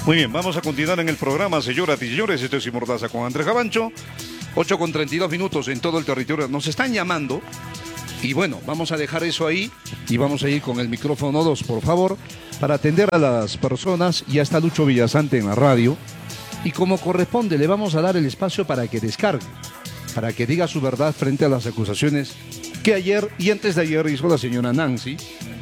Muy bien, vamos a continuar en el programa, señoras y señores. Esto es Sin Mordaza con Andrés Gavancho. 8:32 en todo el territorio. Nos están llamando. Y bueno, vamos a dejar eso ahí y vamos a ir con el micrófono 2, por favor, para atender a las personas. Ya está Lucho Villasante en la radio. Y como corresponde, le vamos a dar el espacio para que descargue, para que diga su verdad frente a las acusaciones que ayer y antes de ayer hizo la señora Nancy.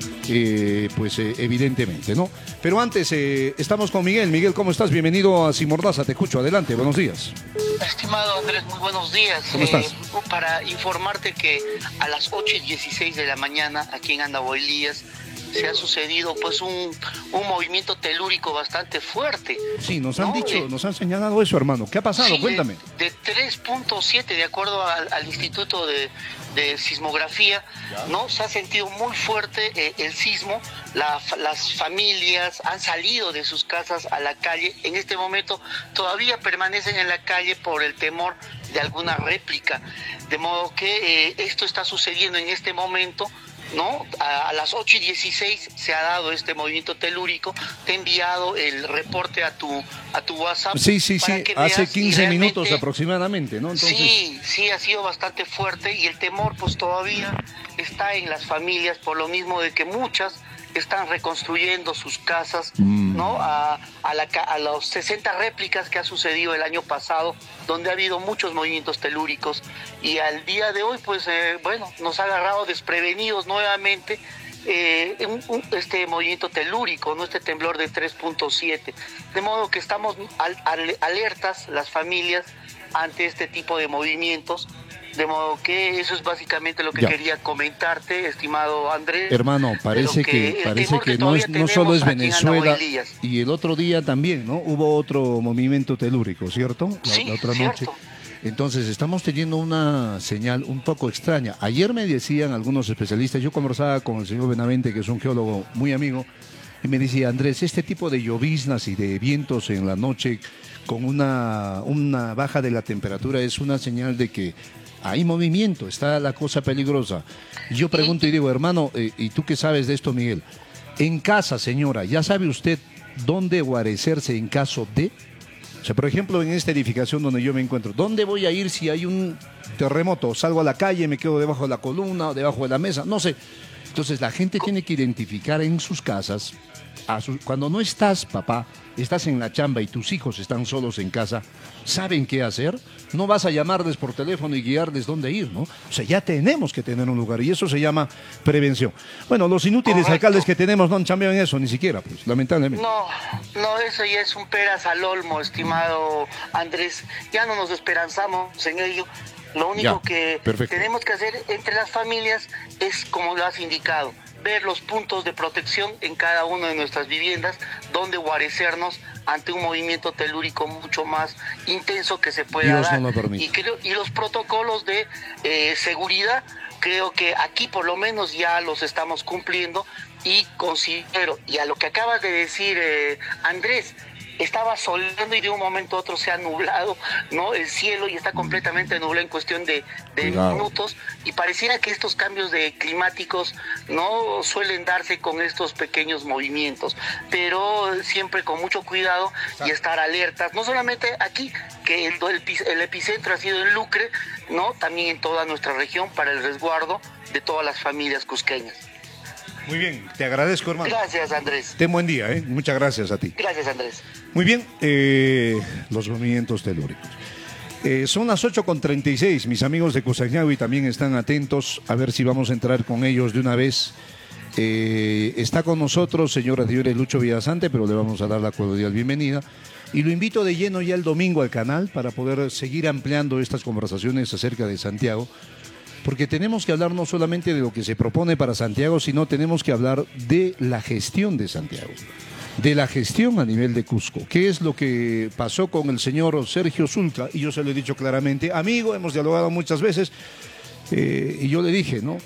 Evidentemente, ¿no? Pero antes, estamos con Miguel. Miguel, ¿cómo estás? Bienvenido a Sin Mordaza, te escucho. Adelante, buenos días. Estimado Andrés, muy buenos días. ¿Cómo estás? Para informarte que a las 8:16 de la mañana, aquí en Andahuaylías, se ha sucedido pues un movimiento telúrico bastante fuerte. Sí, nos han dicho, nos han señalado eso, hermano. ¿Qué ha pasado? Sí, Cuéntame. De 3.7, de acuerdo al Instituto de Sismografía, ¿no? Se ha sentido muy fuerte el sismo. Las familias han salido de sus casas a la calle. En este momento todavía permanecen en la calle por el temor de alguna réplica. De modo que esto está sucediendo en este momento, ¿no? A las 8:16 se ha dado este movimiento telúrico. Te he enviado el reporte a tu WhatsApp. Sí, hace 15 minutos aproximadamente, ¿no? Entonces... Sí, ha sido bastante fuerte y el temor pues todavía está en las familias, por lo mismo de que muchas están reconstruyendo sus casas, ¿no? A los 60 réplicas que ha sucedido el año pasado, donde ha habido muchos movimientos telúricos, y al día de hoy, pues, nos ha agarrado desprevenidos nuevamente este movimiento telúrico, ¿no? Este temblor de 3.7. De modo que estamos alertas las familias ante este tipo de movimientos. De modo que eso es básicamente lo que quería comentarte, estimado Andrés. Hermano, parece que no solo es Venezuela, y el otro día también, ¿no? Hubo otro movimiento telúrico, ¿cierto? La otra noche. Entonces, estamos teniendo una señal un poco extraña. Ayer me decían algunos especialistas, yo conversaba con el señor Benavente, que es un geólogo muy amigo, y me decía, Andrés, este tipo de lloviznas y de vientos en la noche con una baja de la temperatura es una señal de que hay movimiento, está la cosa peligrosa. Yo pregunto y digo, hermano, ¿y tú qué sabes de esto, Miguel? En casa, señora, ¿ya sabe usted dónde guarecerse en caso de? O sea, por ejemplo, en esta edificación donde yo me encuentro, ¿dónde voy a ir si hay un terremoto? ¿Salgo a la calle, me quedo debajo de la columna o debajo de la mesa? No sé. Entonces, la gente tiene que identificar en sus casas, cuando no estás, papá, estás en la chamba y tus hijos están solos en casa, ¿saben qué hacer? No vas a llamarles por teléfono y guiarles dónde ir, ¿no? O sea, ya tenemos que tener un lugar y eso se llama prevención. Bueno, los inútiles alcaldes que tenemos no han cambiado en eso, ni siquiera, pues, lamentablemente. No, eso ya es un peras al olmo, estimado Andrés. Ya no nos esperanzamos en ello. Lo único que tenemos que hacer entre las familias es, como lo has indicado, ver los puntos de protección en cada una de nuestras viviendas, donde guarecernos ante un movimiento telúrico mucho más intenso que se pueda Dios dar. No lo permite. Y los protocolos de seguridad, creo que aquí por lo menos ya los estamos cumpliendo, y considero, y a lo que acabas de decir, Andrés, estaba soleando y de un momento a otro se ha nublado, ¿no? El cielo, y está completamente nublado en cuestión de minutos, y pareciera que estos cambios climáticos no suelen darse con estos pequeños movimientos, pero siempre con mucho cuidado y estar alertas, no solamente aquí, que el epicentro ha sido en Lucre, ¿no? También en toda nuestra región, para el resguardo de todas las familias cusqueñas. Muy bien, te agradezco, hermano. Gracias, Andrés. Ten buen día, ¿eh? Muchas gracias a ti. Gracias, Andrés. Muy bien, los movimientos telúricos. Son las 8:36, mis amigos de Cosañagui también están atentos, a ver si vamos a entrar con ellos de una vez. Está con nosotros, señoras y señores, Lucho Villasante, pero le vamos a dar la cordial bienvenida. Y lo invito de lleno ya el domingo al canal para poder seguir ampliando estas conversaciones acerca de Santiago. Porque tenemos que hablar no solamente de lo que se propone para Santiago, sino tenemos que hablar de la gestión de Santiago, de la gestión a nivel de Cusco. ¿Qué es lo que pasó con el señor Sergio Zulca? Y yo se lo he dicho claramente, amigo, hemos dialogado muchas veces, y yo le dije, ¿no?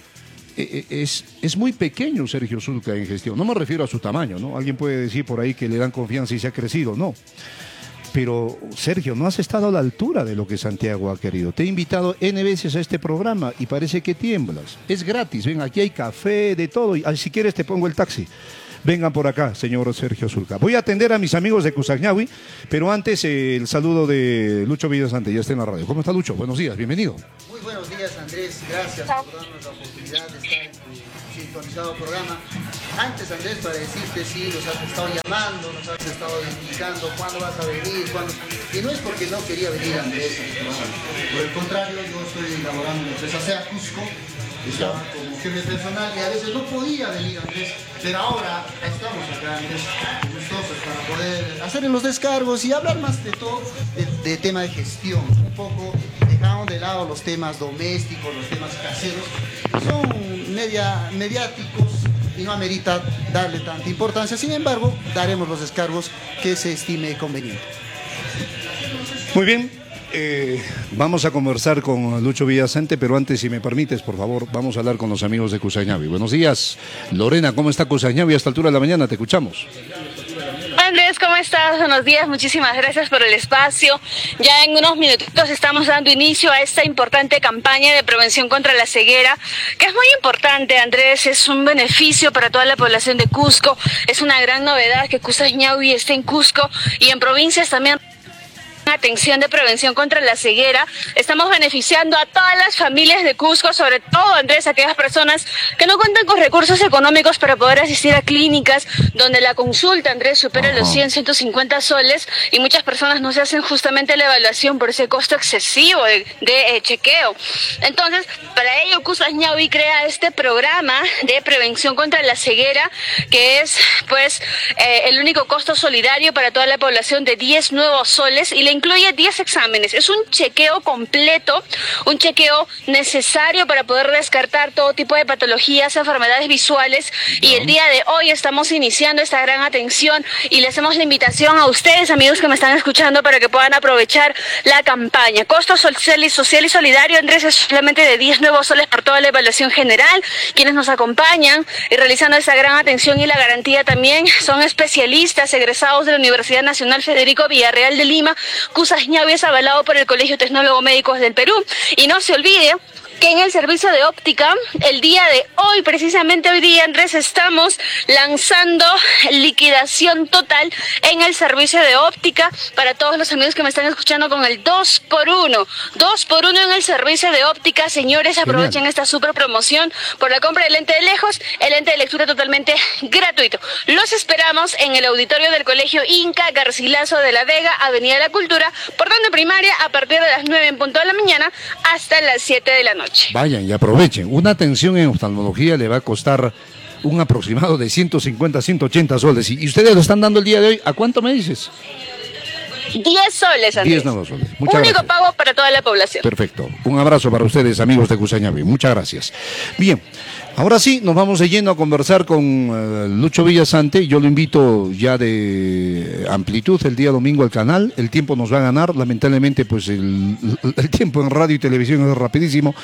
Es muy pequeño Sergio Zulca en gestión. No me refiero a su tamaño, ¿no? Alguien puede decir por ahí que le dan confianza y se ha crecido, no. Pero, Sergio, no has estado a la altura de lo que Santiago ha querido. Te he invitado N veces a este programa y parece que tiemblas. Es gratis, ven, aquí hay café, de todo. Y si quieres te pongo el taxi. vengan por acá, señor Sergio Zulca. Voy a atender a mis amigos de Cusañahui, pero antes el saludo de Lucho Villasante, ya está en la radio. ¿Cómo está, Lucho? Buenos días, bienvenido. Muy buenos días, Andrés. Gracias por darnos la oportunidad de estar en tu sintonizado programa. Antes, Andrés, para decirte si nos has estado llamando, nos has estado indicando cuándo vas a venir, cuándo... Y no es porque no quería venir, Andrés. Por el contrario, yo estoy laborando en la empresa SEA Cusco, estaba como jefe personal y a veces no podía venir, Andrés, pero ahora estamos acá, Andrés, gustosos para poder hacer los descargos y hablar más de todo de tema de gestión, un poco dejando de lado los temas domésticos, los temas caseros, que son mediáticos y no amerita darle tanta importancia. Sin embargo, daremos los descargos que se estime conveniente. Muy bien, vamos a conversar con Lucho Villasante, pero antes, si me permites, por favor, vamos a hablar con los amigos de Cusañahui. Buenos días, Lorena, ¿cómo está Cusañahui a esta altura de la mañana? Te escuchamos. Andrés, ¿cómo estás? Buenos días, muchísimas gracias por el espacio. Ya en unos minutitos estamos dando inicio a esta importante campaña de prevención contra la ceguera, que es muy importante, Andrés, es un beneficio para toda la población de Cusco, es una gran novedad que Cusañahui esté en Cusco y en provincias también. Atención de prevención contra la ceguera. Estamos beneficiando a todas las familias de Cusco, sobre todo, Andrés, aquellas personas que no cuentan con recursos económicos para poder asistir a clínicas donde la consulta, Andrés, supera los 100, 150 soles y muchas personas no se hacen justamente la evaluación por ese costo excesivo de chequeo. Entonces, para ello, Cusañahui crea este programa de prevención contra la ceguera, que es, pues, el único costo solidario para toda la población de 10 nuevos soles y le incluye 10 exámenes. Es un chequeo completo, un chequeo necesario para poder descartar todo tipo de patologías, enfermedades visuales. Y el día de hoy estamos iniciando esta gran atención y le hacemos la invitación a ustedes, amigos que me están escuchando, para que puedan aprovechar la campaña. Costo social y solidario, Andrés, es solamente de 10 nuevos soles por toda la evaluación general. Quienes nos acompañan y realizando esta gran atención y la garantía también son especialistas egresados de la Universidad Nacional Federico Villarreal de Lima. Cusañahui es avalado por el Colegio Tecnólogo Médicos del Perú. Y no se olvide que en el servicio de óptica, el día de hoy, precisamente hoy día, Andrés, estamos lanzando liquidación total en el servicio de óptica para todos los amigos que me están escuchando con el 2x1. 2x1 en el servicio de óptica, señores, aprovechen esta super promoción por la compra del lente de lejos, el lente de lectura totalmente gratuito. Los esperamos en el auditorio del Colegio Inca Garcilaso de la Vega, Avenida de la Cultura, portón de primaria, a partir de las 9 en punto de la mañana hasta las 7 de la noche. Vayan y aprovechen. Una atención en oftalmología le va a costar un aproximado de 150, 180 soles. Y ustedes lo están dando el día de hoy. ¿A cuánto me dices? 10 soles, Andrés. 10 nuevos soles. Muchas Único gracias. pago para toda la población. Perfecto. Un abrazo para ustedes, amigos de Cusañahui. Muchas gracias. Bien. Ahora sí, nos vamos de lleno a conversar con Lucho Villasante. Yo lo invito ya de amplitud el día domingo al canal. El tiempo nos va a ganar. Lamentablemente, pues el tiempo en radio y televisión es rapidísimo.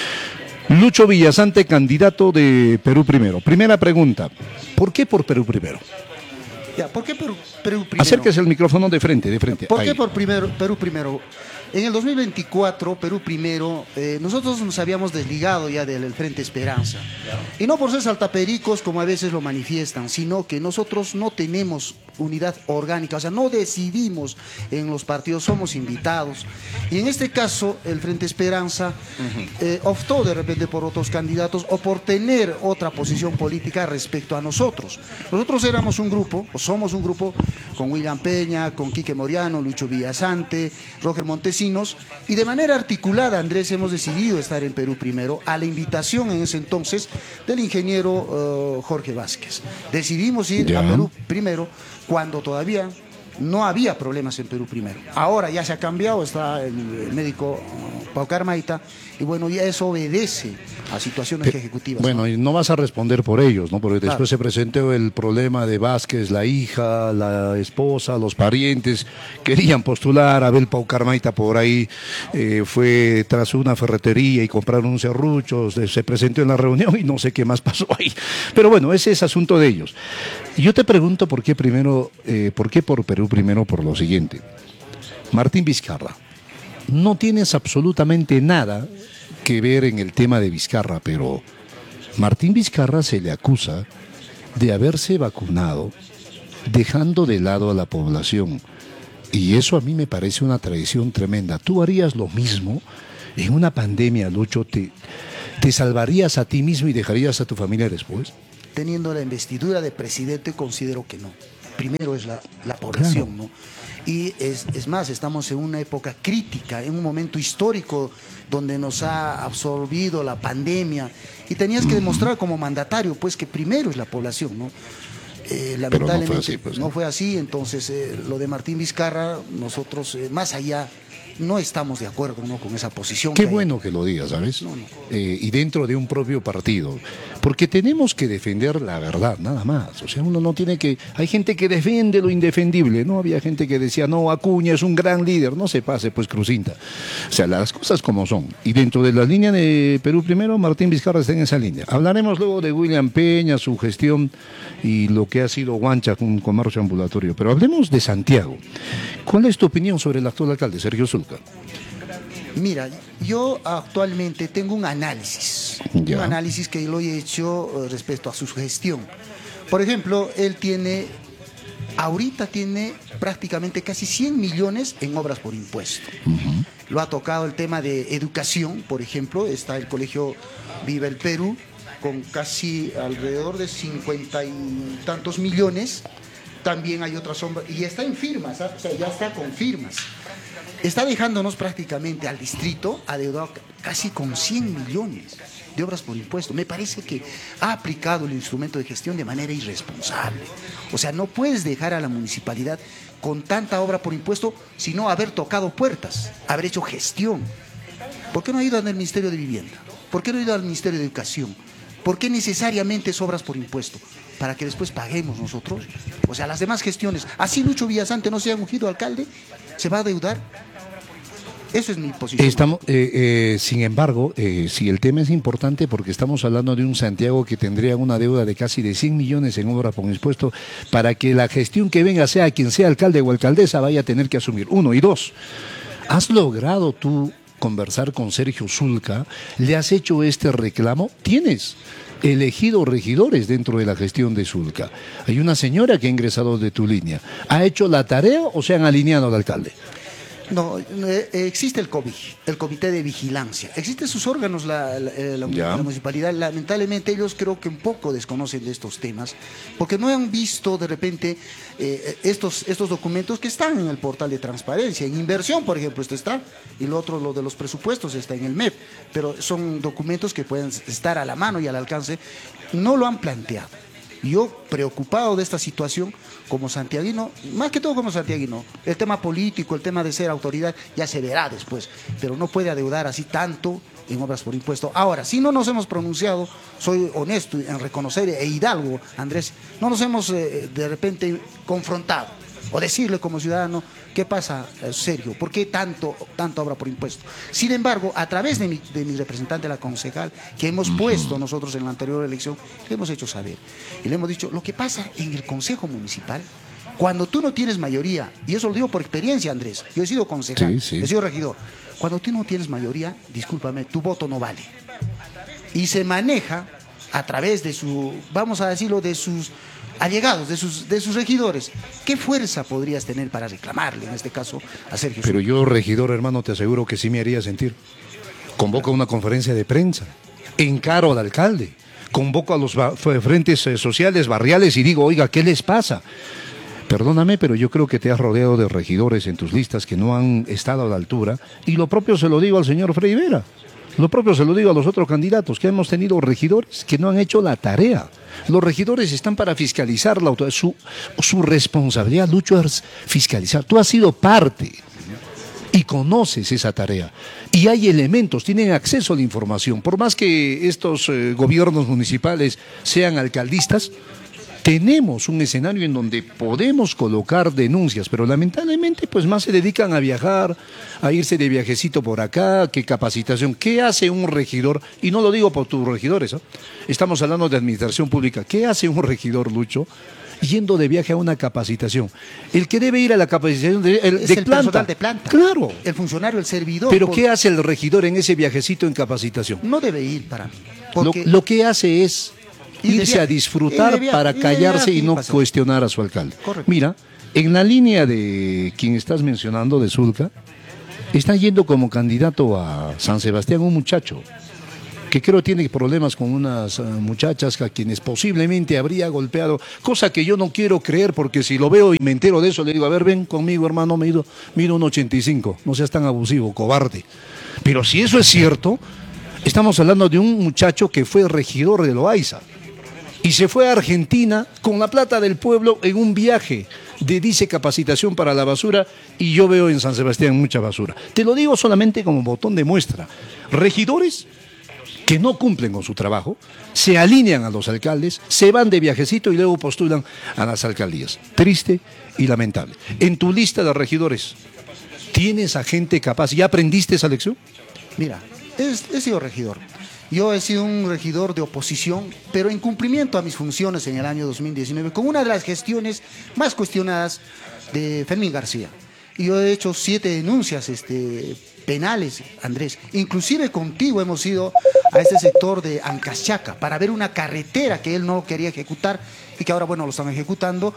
Lucho Villasante, candidato de Perú Primero. Primera pregunta, ¿por qué por Perú Primero? Ya, ¿por qué Perú Primero? Acérquese el micrófono de frente. ¿Por Ahí. qué por Perú Primero? En el 2024, Perú Primero, nosotros nos habíamos desligado ya del Frente Esperanza. Y no por ser saltapericos, como a veces lo manifiestan, sino que nosotros no tenemos unidad orgánica, o sea, no decidimos en los partidos, somos invitados. Y en este caso, el Frente Esperanza optó de repente por otros candidatos o por tener otra posición política respecto a nosotros. Nosotros éramos un grupo, o somos un grupo, con William Peña, con Quique Moriano, Lucho Villasante, Roger Montesinos, y de manera articulada, Andrés, hemos decidido estar en Perú Primero, a la invitación en ese entonces del ingeniero Jorge Vázquez. Decidimos ir a Perú Primero cuando todavía no había problemas en Perú Primero. Ahora ya se ha cambiado, está el médico Paucar Maita, y bueno, ya eso obedece a situaciones ejecutivas. Bueno, ¿no? y no vas a responder por ellos, ¿no? Porque después se presentó el problema de Vázquez, la hija, la esposa, los parientes, querían postular a Abel Paucar Maita por ahí, fue tras una ferretería y compraron un serrucho, se presentó en la reunión y no sé qué más pasó ahí. Pero bueno, ese es asunto de ellos. Y yo te pregunto por qué por Perú Primero, por lo siguiente. Martín Vizcarra, no tienes absolutamente nada que ver en el tema de Vizcarra, pero Martín Vizcarra se le acusa de haberse vacunado, dejando de lado a la población. Y eso a mí me parece una traición tremenda. ¿Tú harías lo mismo en una pandemia, Lucho? ¿Te salvarías a ti mismo y dejarías a tu familia después? Teniendo la investidura de presidente, considero que no. Primero es la población, claro, ¿no? Y es más, estamos en una época crítica, en un momento histórico donde nos ha absorbido la pandemia y tenías que demostrar como mandatario, pues, que primero es la población, ¿no? Lamentablemente no fue así, entonces lo de Martín Vizcarra, nosotros más allá no estamos de acuerdo, ¿no?, con esa posición. Qué bueno que lo digas, ¿sabes? No. Y dentro de un propio partido, porque tenemos que defender la verdad, nada más. O sea, uno no tiene que... Hay gente que defiende lo indefendible, ¿no? Había gente que decía, no, Acuña es un gran líder, no se pase, pues, Cruzinta. O sea, las cosas como son. Y dentro de la línea de Perú Primero, Martín Vizcarra está en esa línea. Hablaremos luego de William Peña, su gestión y lo que ha sido Huancha con un comercio ambulatorio. Pero hablemos de Santiago. ¿Cuál es tu opinión sobre el actual alcalde, Sergio Zulca? Mira, yo actualmente tengo un análisis que lo he hecho respecto a su gestión. Por ejemplo, él ahorita tiene prácticamente casi 100 millones en obras por impuesto. Lo ha tocado el tema de educación, por ejemplo, está el colegio Viva el Perú, con casi alrededor de 50 y tantos millones. También hay otras obras, y está en firmas, o sea, ya está con firmas. Está dejándonos prácticamente al distrito adeudado casi con 100 millones de obras por impuesto. Me parece que ha aplicado el instrumento de gestión de manera irresponsable. O sea, no puedes dejar a la municipalidad con tanta obra por impuesto, sino haber tocado puertas, haber hecho gestión. ¿Por qué no ha ido al Ministerio de Vivienda? ¿Por qué no ha ido al Ministerio de Educación? ¿Por qué necesariamente es obras por impuesto? Para que después paguemos nosotros. O sea, las demás gestiones. Así Lucho Villasante no se ha ungido alcalde, ¿se va a adeudar? Eso es mi posición. Sin embargo, si el tema es importante porque estamos hablando de un Santiago que tendría una deuda de casi de 100 millones en obra por impuesto, para que la gestión que venga, sea quien sea alcalde o alcaldesa, vaya a tener que asumir. 1 y 2. ¿Has logrado tú conversar con Sergio Zulca? ¿Le has hecho este reclamo? ¿Tienes elegido regidores dentro de la gestión de Zulca? Hay una señora que ha ingresado de tu línea. ¿Ha hecho la tarea o se han alineado al alcalde? No, existe el COVI, el Comité de Vigilancia. Existen sus órganos, la municipalidad. Lamentablemente ellos creo que un poco desconocen de estos temas, porque no han visto de repente estos documentos que están en el portal de transparencia. En inversión, por ejemplo, esto está, y lo otro, lo de los presupuestos, está en el MEP. Pero son documentos que pueden estar a la mano y al alcance. No lo han planteado. Yo, preocupado de esta situación, como santiaguino, más que todo como santiaguino, el tema político, el tema de ser autoridad, ya se verá después, pero no puede adeudar así tanto en obras por impuesto. Ahora, si no nos hemos pronunciado, soy honesto en reconocer, hidalgo, Andrés, no nos hemos de repente confrontado, o decirle como ciudadano, ¿qué pasa, Sergio? ¿Por qué tanta obra por impuesto? Sin embargo, a través de mi representante, la concejal, que hemos puesto nosotros en la anterior elección, le hemos hecho saber. Y le hemos dicho, lo que pasa en el Consejo Municipal, cuando tú no tienes mayoría, y eso lo digo por experiencia, Andrés, yo he sido concejal, he sido regidor, cuando tú no tienes mayoría, discúlpame, tu voto no vale. Y se maneja a través de vamos a decirlo, de sus allegados, de sus regidores. ¿Qué fuerza podrías tener para reclamarle, en este caso, a Sergio? Pero yo, regidor, hermano, te aseguro que sí me haría sentir. Convoco una conferencia de prensa, encaro al alcalde, convoco a los frentes sociales, barriales y digo, oiga, ¿qué les pasa? Perdóname, pero yo creo que te has rodeado de regidores en tus listas que no han estado a la altura, y lo propio se lo digo al señor Frei Vera. Lo propio se lo digo a los otros candidatos, que hemos tenido regidores que no han hecho la tarea. Los regidores están para fiscalizar la autoridad. Su responsabilidad, Lucho, es fiscalizar. Tú has sido parte y conoces esa tarea. Y hay elementos, tienen acceso a la información. Por más que estos gobiernos municipales sean alcaldistas, tenemos un escenario en donde podemos colocar denuncias, pero lamentablemente pues más se dedican a viajar, a irse de viajecito por acá, que capacitación. ¿Qué hace un regidor? Y no lo digo por tus regidores, ¿eh? Estamos hablando de administración pública. ¿Qué hace un regidor, Lucho, yendo de viaje a una capacitación? El que debe ir a la capacitación es el planta. Personal de planta. Claro. El funcionario, el servidor. ¿Pero qué hace el regidor en ese viajecito en capacitación? No debe ir para mí. Lo que hace es irse a disfrutar para callarse y no cuestionar a su alcalde. Correcto. Mira, en la línea de quien estás mencionando, de Zulca, está yendo como candidato a San Sebastián un muchacho que creo tiene problemas con unas muchachas a quienes posiblemente habría golpeado, cosa que yo no quiero creer, porque si lo veo y me entero de eso, le digo, a ver, ven conmigo, hermano, mido 1,85, no seas tan abusivo, cobarde. Pero si eso es cierto, estamos hablando de un muchacho que fue regidor de Loaiza y se fue a Argentina con la plata del pueblo en un viaje de, dice, capacitación para la basura, y yo veo en San Sebastián mucha basura. Te lo digo solamente como botón de muestra. Regidores que no cumplen con su trabajo, se alinean a los alcaldes, se van de viajecito y luego postulan a las alcaldías. Triste y lamentable. En tu lista de regidores, ¿tienes a gente capaz? ¿Ya aprendiste esa lección? Mira, he sido regidor. Yo he sido un regidor de oposición, pero en cumplimiento a mis funciones en el año 2019, con una de las gestiones más cuestionadas de Fermín García. Y yo he hecho 7 denuncias penales, Andrés. Inclusive contigo hemos ido a este sector de Ancaschaca para ver una carretera que él no quería ejecutar y que ahora, bueno, lo están ejecutando.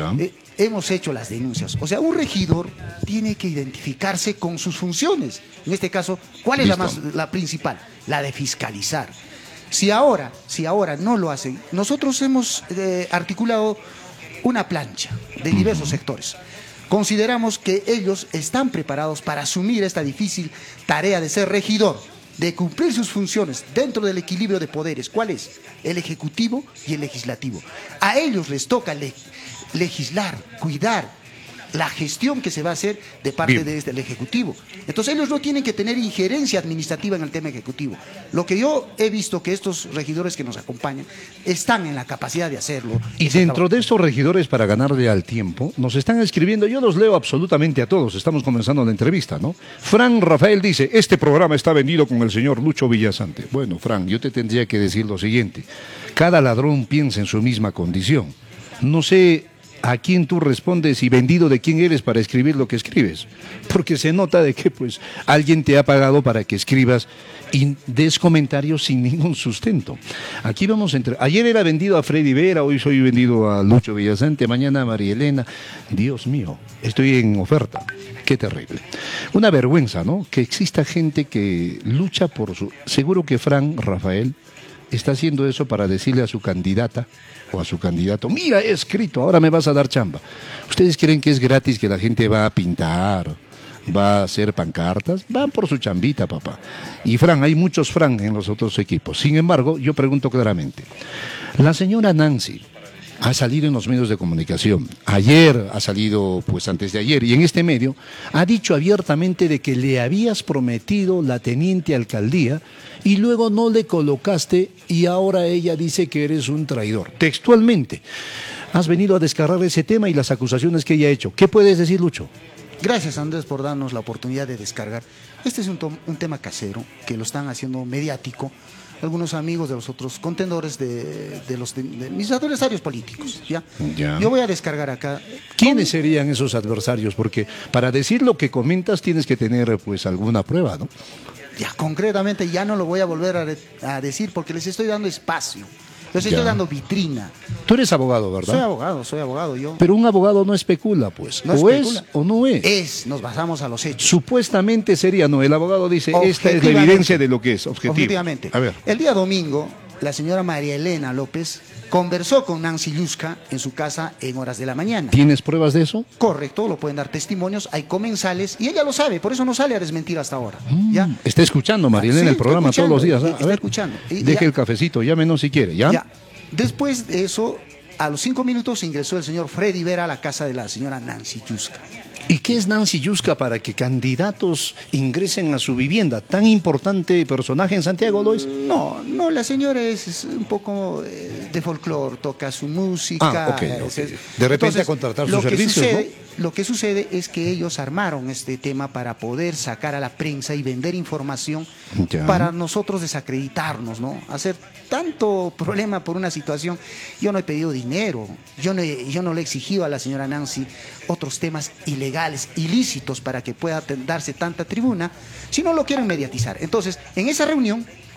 Hemos hecho las denuncias. O sea, un regidor tiene que identificarse con sus funciones. En este caso, ¿cuál es la principal? La de fiscalizar. Si ahora no lo hacen, nosotros hemos articulado una plancha de diversos sectores. Consideramos que ellos están preparados para asumir esta difícil tarea de ser regidor, de cumplir sus funciones dentro del equilibrio de poderes. ¿Cuál es? El ejecutivo y el legislativo. A ellos les toca legislar, cuidar la gestión que se va a hacer de parte del Ejecutivo. Entonces ellos no tienen que tener injerencia administrativa en el tema ejecutivo. Lo que yo he visto que estos regidores que nos acompañan están en la capacidad de hacerlo. Y dentro de estos regidores, para ganarle al tiempo, nos están escribiendo, yo los leo absolutamente a todos, estamos comenzando la entrevista, ¿no? Fran Rafael dice, este programa está vendido con el señor Lucho Villasante. Bueno, Fran, yo te tendría que decir lo siguiente, cada ladrón piensa en su misma condición. No sé a quién tú respondes y vendido de quién eres para escribir lo que escribes, porque se nota de que pues alguien te ha pagado para que escribas y des comentarios sin ningún sustento. Aquí vamos ayer era vendido a Freddy Vera, hoy soy vendido a Lucho Villasante, mañana a María Elena. Dios mío, estoy en oferta. Qué terrible. Una vergüenza, ¿no? Que exista gente que lucha por su... Seguro que Fran Rafael está haciendo eso para decirle a su candidata o a su candidato, mira, he escrito, ahora me vas a dar chamba. ¿Ustedes creen que es gratis que la gente va a pintar, va a hacer pancartas? Van por su chambita, papá. Y Fran, hay muchos Fran en los otros equipos. Sin embargo, yo pregunto claramente, la señora Nancy ha salido en los medios de comunicación, ayer ha salido, pues antes de ayer, y en este medio ha dicho abiertamente de que le habías prometido la teniente alcaldía y luego no le colocaste y ahora ella dice que eres un traidor. Textualmente, has venido a descargar ese tema y las acusaciones que ella ha hecho. ¿Qué puedes decir, Lucho? Gracias, Andrés, por darnos la oportunidad de descargar. Este es un tema casero que lo están haciendo mediático algunos amigos de los otros contendores de mis adversarios políticos. ¿Ya? Yo voy a descargar acá. ¿Quiénes serían esos adversarios? Porque para decir lo que comentas tienes que tener pues alguna prueba, ¿no? Ya, concretamente ya no lo voy a volver a decir porque les estoy dando espacio. Les estoy dando vitrina. Tú eres abogado, ¿verdad? Soy abogado yo. Pero un abogado no especula, pues. No o especula. Es o no es. Nos basamos a los hechos. Supuestamente sería, no, el abogado dice, esta es la evidencia de lo que es, objetivamente. A ver. El día domingo, la señora María Elena López conversó con Nancy Yusca en su casa en horas de la mañana. ¿Tienes pruebas de eso? Correcto, lo pueden dar testimonios, hay comensales y ella lo sabe, por eso no sale a desmentir hasta ahora. ¿Ya? Está escuchando María Elena el programa todos los días. A ver, escuchando. Deje el cafecito, llámenos si quiere, ¿ya? Después de eso, a los 5 minutos ingresó el señor Freddy Vera a la casa de la señora Nancy Yusca. ¿Y qué es Nancy Yusca para que candidatos ingresen a su vivienda? ¿Tan importante personaje en Santiago lo es? No, la señora es un poco de folclore, toca su música. Okay. De repente entonces, a contratar sus servicios, ¿no? Lo que sucede es que ellos armaron este tema para poder sacar a la prensa y vender información para nosotros desacreditarnos, ¿no? Hacer tanto problema por una situación. Yo no he pedido dinero, yo no le he exigido a la señora Nancy otros temas ilegales, ilícitos para que pueda darse tanta tribuna, si no lo quieren mediatizar. Entonces, en esa reunión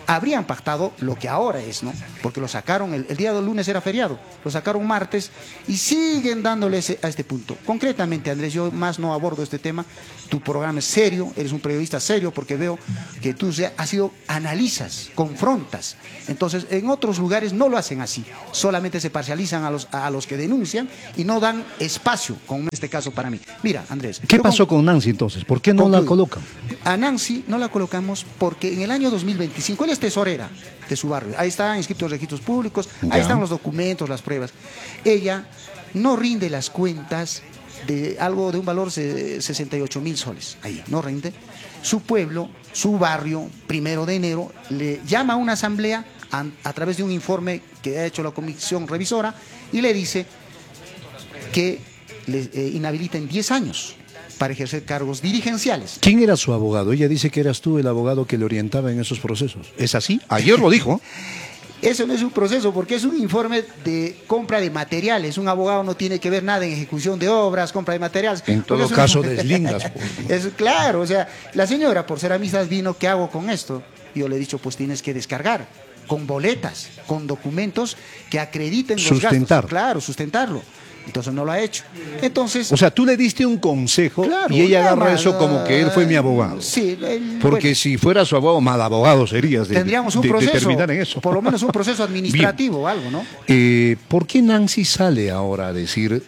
habrían pactado lo que ahora es, ¿no? Porque lo sacaron, el día del lunes era feriado, lo sacaron martes y siguen dándole a este punto. Concretamente, Andrés, yo más no abordo este tema, tu programa es serio, eres un periodista serio porque veo que tú analizas, confrontas. Entonces, en otros lugares no lo hacen así, solamente se parcializan a los que denuncian y no dan espacio, como en este caso para mí. Mira, Andrés. ¿Qué pasó con Nancy entonces? ¿Por qué no la colocan? A Nancy no la colocamos porque en el año 2025, él es tesorera de su barrio, ahí están inscritos los registros públicos, ahí están los documentos, las pruebas. Ella no rinde las cuentas de algo de un valor de 68.000 soles, ahí, no rinde. Su pueblo, su barrio, 1 de enero, le llama a una asamblea a través de un informe que ha hecho la comisión revisora y le dice que le inhabiliten 10 años para ejercer cargos dirigenciales. ¿Quién era su abogado? Ella dice que eras tú el abogado que le orientaba en esos procesos. ¿Es así? Ayer lo dijo. Eso no es un proceso porque es un informe de compra de materiales. Un abogado no tiene que ver nada en ejecución de obras, compra de materiales. En todo caso, deslindas. Es claro, o sea, la señora por ser amistad vino, ¿qué hago con esto? Yo le he dicho, pues tienes que descargar con boletas, con documentos que acrediten los gastos. Claro, sustentarlo. Entonces no lo ha hecho. Entonces, o sea, tú le diste un consejo, claro, y ella agarra eso como que él fue mi abogado. Sí. Porque si fuera su abogado, mal abogado serías. Tendríamos un proceso, terminar en eso. Por lo menos un proceso administrativo o algo, ¿no? ¿Por qué Nancy sale ahora a decir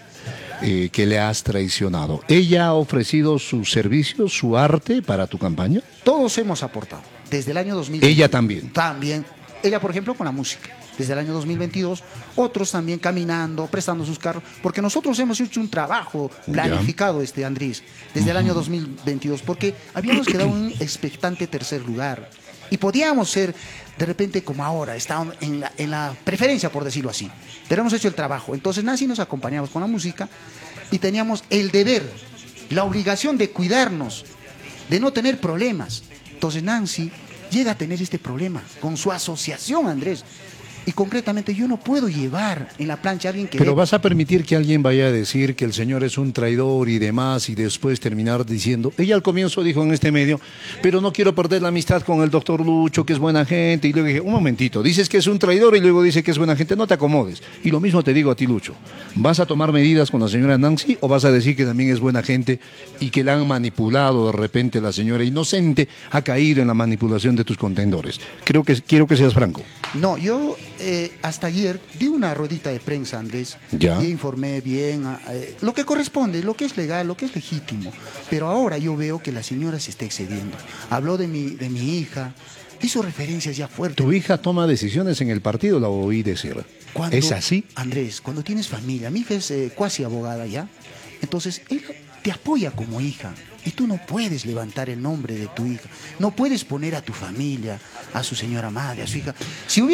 que le has traicionado? ¿Ella ha ofrecido sus servicios, su arte para tu campaña? Todos hemos aportado. Desde el año 2000. ¿Ella también? También. Ella, por ejemplo, con la música. Desde el año 2022, otros también caminando, prestando sus carros, porque nosotros hemos hecho un trabajo planificado, Andrés, desde el año 2022, porque habíamos quedado en un expectante tercer lugar y podíamos ser, de repente, como ahora, estábamos en la preferencia, por decirlo así, pero hemos hecho el trabajo. Entonces, Nancy nos acompañamos con la música y teníamos el deber, la obligación de cuidarnos, de no tener problemas. Entonces, Nancy llega a tener este problema con su asociación, Andrés. Y concretamente yo no puedo llevar en la plancha a alguien que... Pero vas a permitir que alguien vaya a decir que el señor es un traidor y demás y después terminar diciendo... Ella al comienzo dijo en este medio, pero no quiero perder la amistad con el doctor Lucho, que es buena gente. Y luego dije, un momentito, dices que es un traidor y luego dice que es buena gente, no te acomodes. Y lo mismo te digo a ti, Lucho. ¿Vas a tomar medidas con la señora Nancy o vas a decir que también es buena gente y que la han manipulado de repente la señora inocente a caer en la manipulación de tus contendores? Quiero que seas franco. No, yo... hasta ayer di una ruedita de prensa, Andrés, y informé bien lo que corresponde, lo que es legal, lo que es legítimo. Pero ahora yo veo que la señora se está excediendo. Habló de mi hija, hizo referencias ya fuertes. Tu hija toma decisiones en el partido, la oí decir. ¿Es así? Andrés, cuando tienes familia, mi hija es cuasi abogada ya, entonces ella te apoya como hija. Y tú no puedes levantar el nombre de tu hija, no puedes poner a tu familia, a su señora madre, a su hija.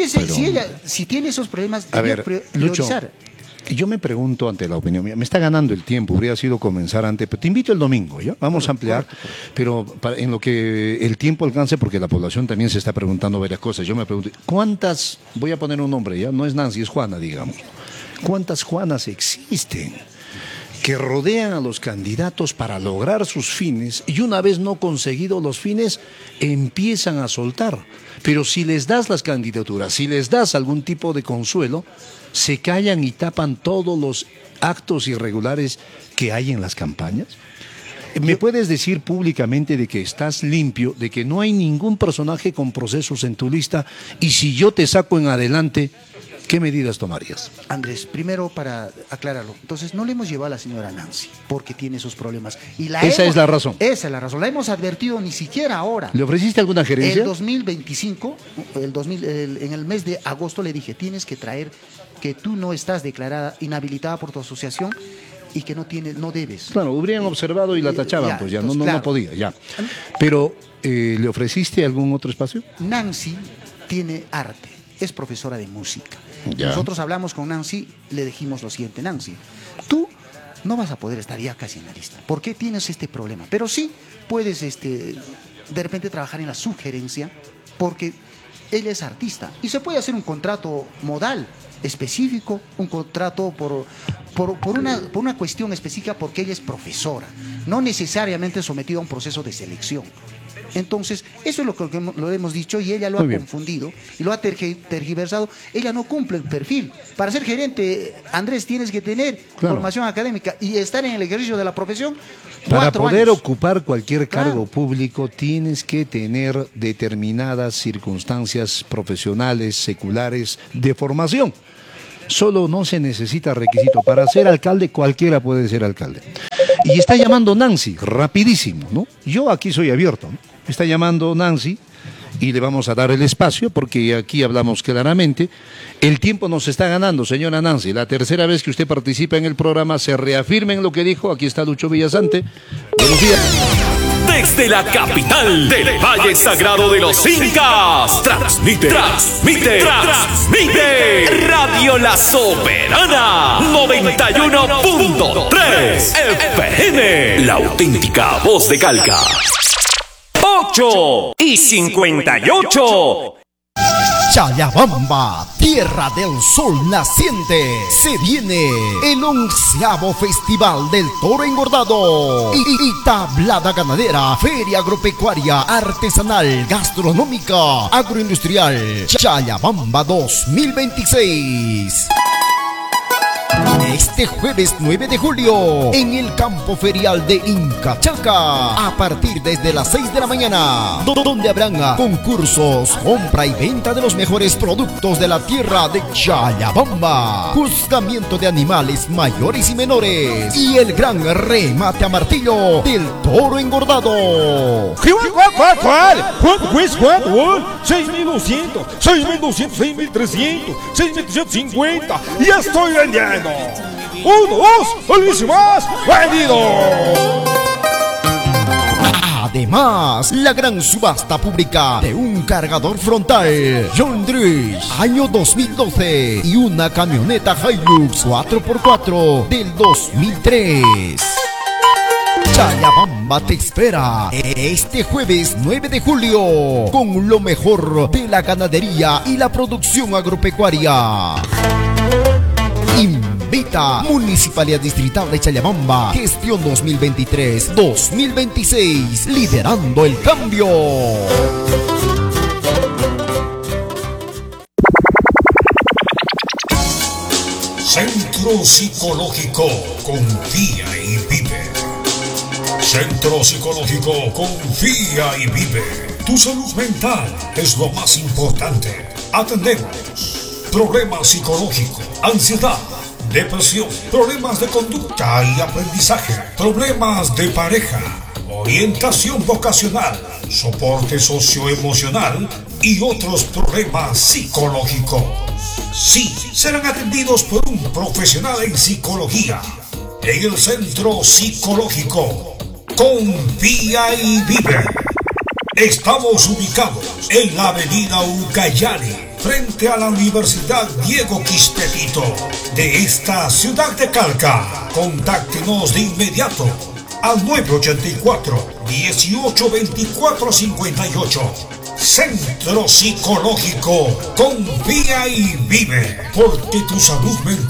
Si tiene esos problemas, debe priorizar. Lucho, yo me pregunto ante la opinión mía, me está ganando el tiempo, habría sido comenzar antes, pero te invito el domingo, ¿ya? Vamos a ampliar, pero en lo que el tiempo alcance, porque la población también se está preguntando varias cosas. Yo me pregunto, ¿cuántas, voy a poner un nombre, ya? No es Nancy, es Juana, digamos. ¿Cuántas Juanas existen que rodean a los candidatos para lograr sus fines y una vez no conseguidos los fines empiezan a soltar? Pero si les das las candidaturas, si les das algún tipo de consuelo, se callan y tapan todos los actos irregulares que hay en las campañas. ¿Me puedes decir públicamente de que estás limpio, de que no hay ningún personaje con procesos en tu lista y si yo te saco en adelante, ¿qué medidas tomarías? Andrés, primero para aclararlo, entonces no le hemos llevado a la señora Nancy porque tiene esos problemas. Esa es la razón. Esa es la razón, la hemos advertido ni siquiera ahora. ¿Le ofreciste alguna gerencia? El 2025, en el mes de agosto le dije, tienes que traer que tú no estás declarada inhabilitada por tu asociación y que no debes. Claro, hubieran observado y la tachaban, pues ya, entonces, no podía, ya. Pero, ¿le ofreciste algún otro espacio? Nancy tiene arte, es profesora de música. Ya. Nosotros hablamos con Nancy, le dijimos lo siguiente, Nancy, tú no vas a poder estar ya casi en la lista. ¿Por qué tienes este problema? Pero sí puedes de repente trabajar en la sugerencia porque ella es artista y se puede hacer un contrato modal específico, un contrato por una cuestión específica porque ella es profesora, no necesariamente sometido a un proceso de selección. Entonces, eso es lo que lo hemos dicho y ella lo ha confundido y lo ha tergiversado. Ella no cumple el perfil. Para ser gerente, Andrés, tienes que tener formación académica y estar en el ejercicio de la profesión. Para poder ocupar cualquier cargo público tienes que tener determinadas circunstancias profesionales, seculares, de formación. Solo no se necesita requisito. Para ser alcalde, cualquiera puede ser alcalde. Y está llamando Nancy, rapidísimo, ¿no? Yo aquí soy abierto, ¿no? Está llamando Nancy y le vamos a dar el espacio porque aquí hablamos claramente. El tiempo nos está ganando, señora Nancy. La tercera vez que usted participa en el programa, se reafirma en lo que dijo. Aquí está Lucho Villasante. Buenos días. Desde la capital del Valle Sagrado de los Incas, transmite Radio La Soberana 91.3 FM, la auténtica voz de Calca. 8:58. Chayabamba, tierra del sol naciente. Se viene el 11º Festival del Toro Engordado y tablada ganadera, feria agropecuaria, artesanal, gastronómica, agroindustrial. Chayabamba 2026. Este jueves 9 de julio, en el campo ferial de Incachaca, a partir desde las 6 de la mañana, donde habrán concursos, compra y venta de los mejores productos de la tierra de Chayabamba, juzgamiento de animales mayores y menores, y el gran remate a martillo del toro engordado. ¿Cuál? ¿Cuánto cuesta? ¿Cuánto? 6.200, 6.200, 6.300, 6.250. ¡Ya estoy vendiendo! 1, 2, ¡Alicia más! ¡Vendido! Además, la gran subasta pública de un cargador frontal John Deere año 2012 y una camioneta Hilux 4x4 del 2003. Chayabamba te espera este jueves 9 de julio con lo mejor de la ganadería y la producción agropecuaria. Invita Municipalidad Distrital de Chayabamba, gestión 2023-2026, liderando el cambio. Centro Psicológico Confía y Vive. Centro Psicológico Confía y Vive. Tu salud mental es lo más importante. Atendemos problemas psicológicos, ansiedad, depresión, problemas de conducta y aprendizaje, problemas de pareja, orientación vocacional, soporte socioemocional y otros problemas psicológicos. Sí, serán atendidos por un profesional en psicología en el Centro Psicológico Confía y Vive. Estamos ubicados en la avenida Ucayali, frente a la Universidad Diego Quistetito de esta ciudad de Calca. Contáctenos de inmediato al 984-1824-58. Centro Psicológico Confía y Vive, porque tu salud mental